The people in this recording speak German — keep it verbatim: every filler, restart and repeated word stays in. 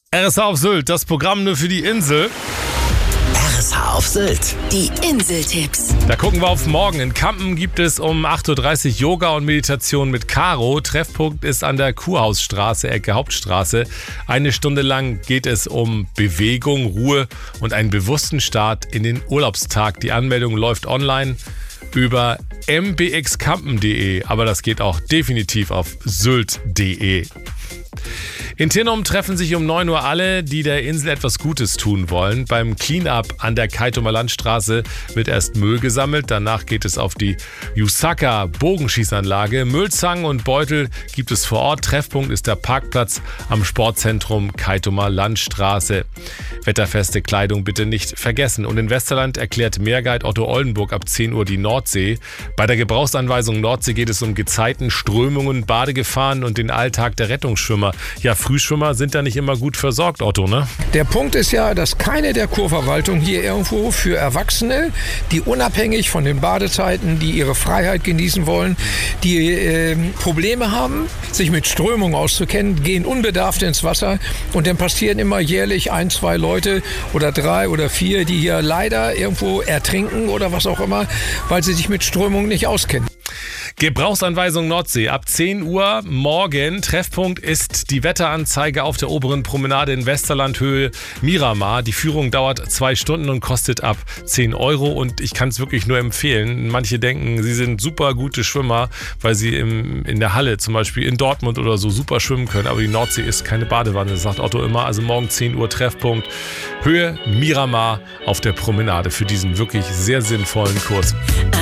R S H auf Sylt, das Programm nur für die Insel. R S H auf Sylt. Die Inseltipps. Da gucken wir auf morgen. In Kampen gibt es um acht Uhr dreißig Yoga und Meditation mit Caro. Treffpunkt ist an der Kurhausstraße, Ecke Hauptstraße. Eine Stunde lang geht es um Bewegung, Ruhe und einen bewussten Start in den Urlaubstag. Die Anmeldung läuft online über m b x kampen punkt de, aber das geht auch definitiv auf sylt punkt de. In Tinnum treffen sich um neun Uhr alle, die der Insel etwas Gutes tun wollen. Beim Clean-Up an der Kaitumer Landstraße wird erst Müll gesammelt. Danach geht es auf die Yusaka Bogenschießanlage. Müllzangen und Beutel gibt es vor Ort. Treffpunkt ist der Parkplatz am Sportzentrum Kaitumer Landstraße. Wetterfeste Kleidung bitte nicht vergessen. Und in Westerland erklärt Meerguide Otto Oldenburg ab zehn Uhr die Nordsee. Bei der Gebrauchsanweisung Nordsee geht es um Gezeiten, Strömungen, Badegefahren und den Alltag der Rettungsschwimmer. Ja, Frühschwimmer sind da nicht immer gut versorgt, Otto, ne? Der Punkt ist ja, dass keine der Kurverwaltungen hier irgendwo für Erwachsene, die unabhängig von den Badezeiten, die ihre Freiheit genießen wollen, die äh, Probleme haben, sich mit Strömung auszukennen, gehen unbedarft ins Wasser und dann passieren immer jährlich ein, zwei Leute oder drei oder vier, die hier leider irgendwo ertrinken oder was auch immer, weil sie sich mit Strömung nicht auskennen. Gebrauchsanweisung Nordsee. Ab zehn Uhr morgen. Treffpunkt ist die Wetteranzeige auf der oberen Promenade in Westerland Höhe Miramar. Die Führung dauert zwei Stunden und kostet ab zehn Euro. Und ich kann es wirklich nur empfehlen. Manche denken, sie sind super gute Schwimmer, weil sie im, in der Halle, zum Beispiel in Dortmund oder so, super schwimmen können. Aber die Nordsee ist keine Badewanne, sagt Otto immer. Also morgen zehn Uhr Treffpunkt Höhe Miramar auf der Promenade für diesen wirklich sehr sinnvollen Kurs.